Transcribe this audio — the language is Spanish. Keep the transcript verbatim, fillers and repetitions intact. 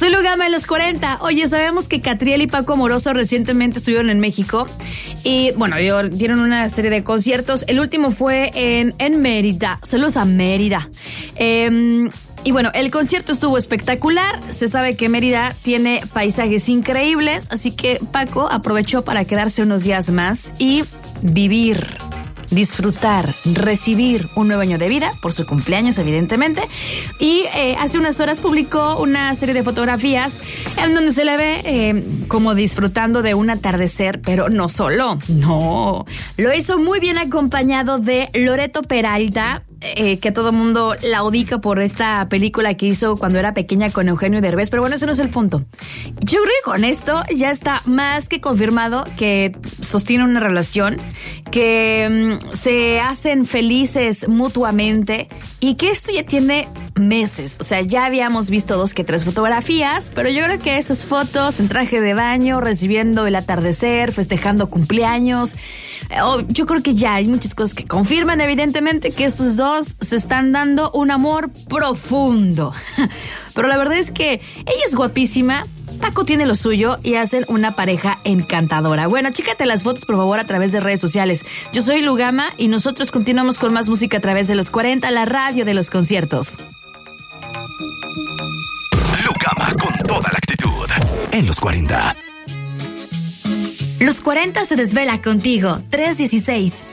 Soy Lugama en los cuarenta. Oye, sabemos que Catriel y Paco Amoroso recientemente estuvieron en México y, bueno, dieron una serie de conciertos. El último fue en, en Mérida. Saludos a Mérida. Eh, y bueno, el concierto estuvo espectacular. Se sabe que Mérida tiene paisajes increíbles, así que Paco aprovechó para quedarse unos días más y vivir, disfrutar, recibir un nuevo año de vida por su cumpleaños, evidentemente. Y eh, hace unas horas publicó una serie de fotografías en donde se le ve eh, como disfrutando de un atardecer, pero no solo, no. Lo hizo muy bien acompañado de Loreto Peralta, Eh, que todo mundo la ubica por esta película que hizo cuando era pequeña con Eugenio Derbez, pero bueno, eso no es el punto. Yo creo que con esto ya está más que confirmado que sostienen una relación, que um, se hacen felices mutuamente y que esto ya tiene meses. O sea, ya habíamos visto dos que tres fotografías, pero yo creo que esas fotos en traje de baño, recibiendo el atardecer, festejando cumpleaños, oh, yo creo que ya hay muchas cosas que confirman evidentemente que estos dos se están dando un amor profundo. Pero la verdad es que ella es guapísima, Paco tiene lo suyo y hacen una pareja encantadora. Bueno, chécate las fotos por favor a través de redes sociales. Yo soy Lugama y nosotros continuamos con más música a través de los cuarenta, la radio de los conciertos. Lugama con toda la actitud en los cuarenta. Los cuarenta se desvela contigo. tres dieciséis.